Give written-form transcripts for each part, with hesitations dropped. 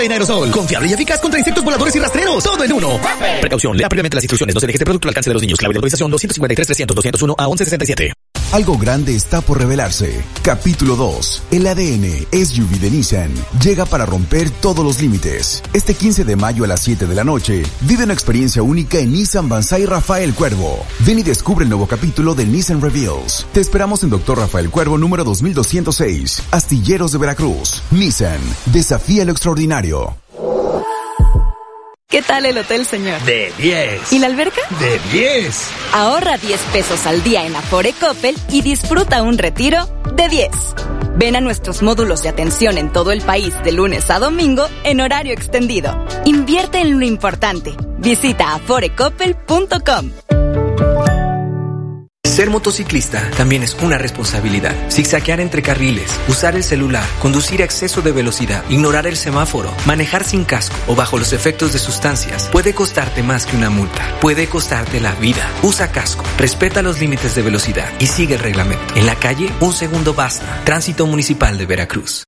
en aerosol. Confiable y eficaz contra insectos voladores y rastreros. Todo en uno. Precaución, lea previamente las instrucciones. No se deje este producto al alcance de los niños. Clave de autorización 253-300-201 a 1167. Algo grande está por revelarse. Capítulo 2. El ADN SUV de Nissan llega para romper todos los límites. Este 15 de mayo a las 7 de la noche, vive una experiencia única en Nissan Banzai Rafael Cuervo. Ven y descubre el nuevo capítulo de Nissan Reveals. Te esperamos en Dr. Rafael Cuervo número 2206, Astilleros de Veracruz. Nissan, desafía lo extraordinario. ¿Qué tal el hotel, señor? De 10. ¿Y la alberca? De 10. Ahorra 10 pesos al día en Afore Coppel y disfruta un retiro de 10. Ven a nuestros módulos de atención en todo el país de lunes a domingo en horario extendido. Invierte en lo importante. Visita aforecoppel.com. Ser motociclista también es una responsabilidad. Zigzaguear entre carriles, usar el celular, conducir a exceso de velocidad, ignorar el semáforo, manejar sin casco o bajo los efectos de sustancias puede costarte más que una multa. Puede costarte la vida. Usa casco, respeta los límites de velocidad y sigue el reglamento. En la calle, un segundo basta. Tránsito Municipal de Veracruz.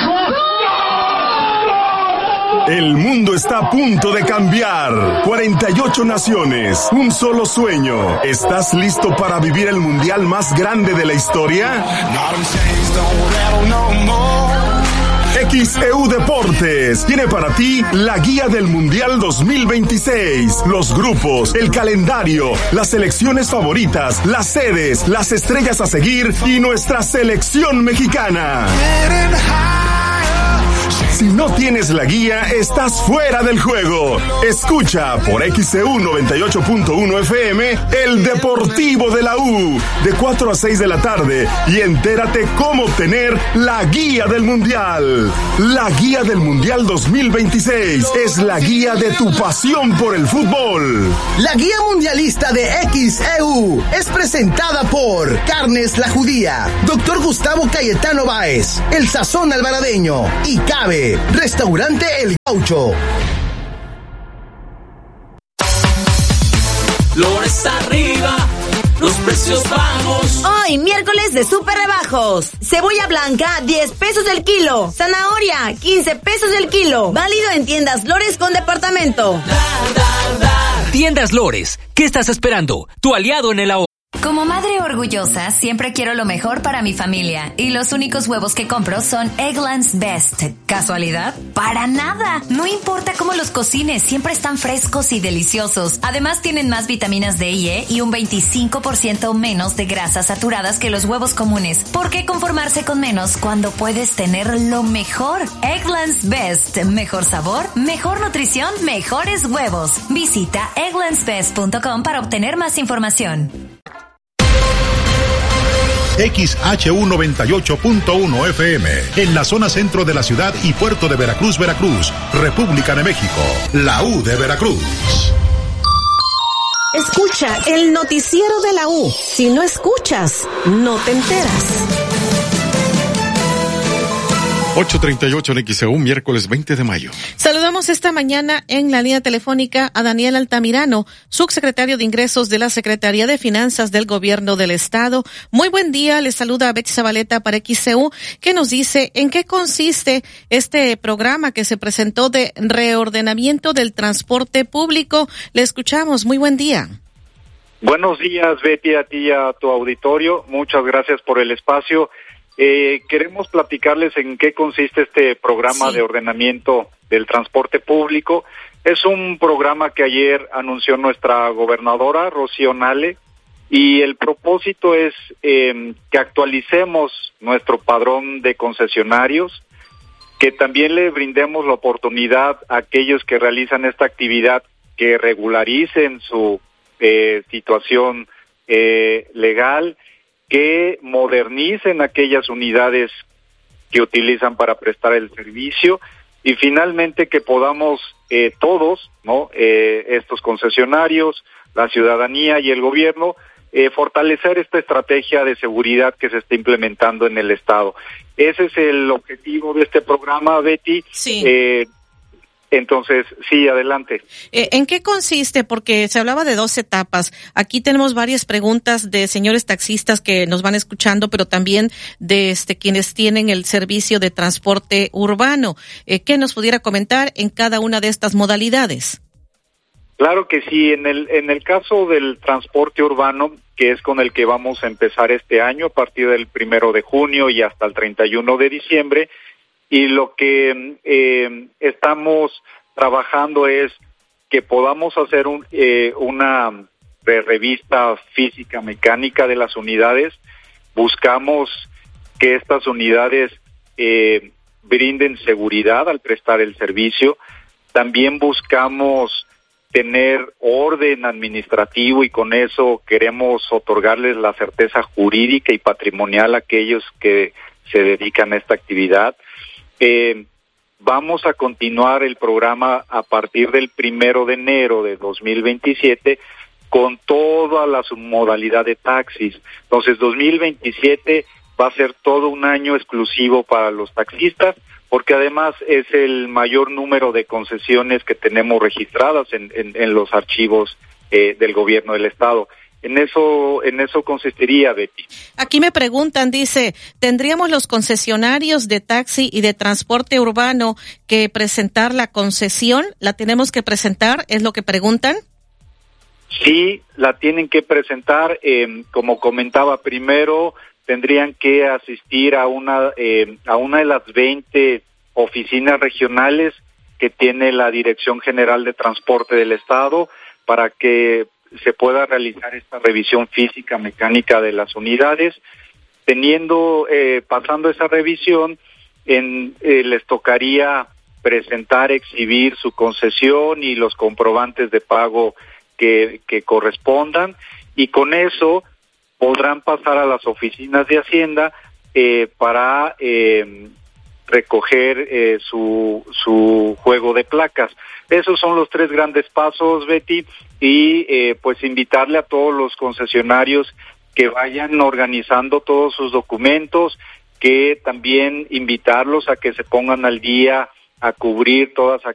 El mundo está a punto de cambiar. 48 naciones, un solo sueño. ¿Estás listo para vivir el mundial más grande de la historia? XEU Deportes tiene para ti la guía del Mundial 2026, los grupos, el calendario, las selecciones favoritas, las sedes, las estrellas a seguir y nuestra selección mexicana. Si no tienes la guía, estás fuera del juego. Escucha por XEU 98.1 FM el Deportivo de la U de 4 a 6 de la tarde y entérate cómo obtener la guía del Mundial. La guía del Mundial 2026 es la guía de tu pasión por el fútbol. La guía mundialista de XEU es presentada por Carnes La Judía, Dr. Gustavo Cayetano Báez, El Sazón Alvaradeño y Cabe Restaurante El Gaucho. Flores arriba, los precios bajos. Hoy, miércoles de súper rebajos. Cebolla blanca, 10 pesos el kilo. Zanahoria, 15 pesos el kilo. Válido en tiendas Lores con departamento. Tiendas Lores, ¿qué estás esperando? Tu aliado en el ahorro. Como madre orgullosa, siempre quiero lo mejor para mi familia. Y los únicos huevos que compro son Eggland's Best. ¿Casualidad? ¡Para nada! No importa cómo los cocines, siempre están frescos y deliciosos. Además, tienen más vitaminas D y E y un 25% menos de grasas saturadas que los huevos comunes. ¿Por qué conformarse con menos cuando puedes tener lo mejor? Eggland's Best. Mejor sabor, mejor nutrición, mejores huevos. Visita egglandsbest.com para obtener más información. XHU 98.1 FM, en la zona centro de la ciudad y puerto de Veracruz, Veracruz, República de México, la U de Veracruz. Escucha el noticiero de la U. Si no escuchas, no te enteras. 8:38 en XEU, miércoles 20 de mayo. Saludamos esta mañana en la línea telefónica a Daniel Altamirano, subsecretario de Ingresos de la Secretaría de Finanzas del Gobierno del Estado. Muy buen día, le saluda Betsy Zabaleta para XEU, que nos dice en qué consiste este programa que se presentó de reordenamiento del transporte público. Le escuchamos, muy buen día. Buenos días, Betty, a ti y a tu auditorio. Muchas gracias por el espacio. Queremos platicarles en qué consiste este programa de ordenamiento del transporte público. Es un programa que ayer anunció nuestra gobernadora, Rocío Nale, y el propósito es que actualicemos nuestro padrón de concesionarios, que también le brindemos la oportunidad a aquellos que realizan esta actividad que regularicen su situación legal, que modernicen aquellas unidades que utilizan para prestar el servicio y finalmente que podamos todos, ¿no? Estos concesionarios, la ciudadanía y el gobierno, fortalecer esta estrategia de seguridad que se está implementando en el Estado. Ese es el objetivo de este programa, Betty. Sí. Entonces, sí, adelante. ¿En qué consiste? Porque se hablaba de 2 etapas. Aquí tenemos varias preguntas de señores taxistas que nos van escuchando, pero también de quienes tienen el servicio de transporte urbano. ¿Qué nos pudiera comentar en cada una de estas modalidades? Claro que sí. En el caso del transporte urbano, que es con el que vamos a empezar este año, a partir del 1 de junio y hasta el 31 de diciembre, y lo que estamos trabajando es que podamos hacer una revista física mecánica de las unidades. Buscamos que estas unidades brinden seguridad al prestar el servicio. También buscamos tener orden administrativo y con eso queremos otorgarles la certeza jurídica y patrimonial a aquellos que se dedican a esta actividad. Vamos a continuar el programa a partir del 1 de enero de 2027 con toda la submodalidad de taxis. Entonces, 2027 va a ser todo un año exclusivo para los taxistas, porque además es el mayor número de concesiones que tenemos registradas en los archivos del gobierno del estado. En eso consistiría, Betty. Aquí me preguntan, dice, ¿tendríamos los concesionarios de taxi y de transporte urbano que presentar la concesión? ¿La tenemos que presentar? ¿Es lo que preguntan? Sí, la tienen que presentar. Como comentaba, primero tendrían que asistir a una de las 20 oficinas regionales que tiene la Dirección General de Transporte del Estado para que se pueda realizar esta revisión física mecánica de las unidades. Pasando esa revisión, les tocaría presentar, exhibir su concesión y los comprobantes de pago que correspondan, y con eso podrán pasar a las oficinas de Hacienda para recoger su juego de placas. Esos son los 3 grandes pasos, Betty, y pues invitarle a todos los concesionarios que vayan organizando todos sus documentos, que también invitarlos a que se pongan al día a cubrir todas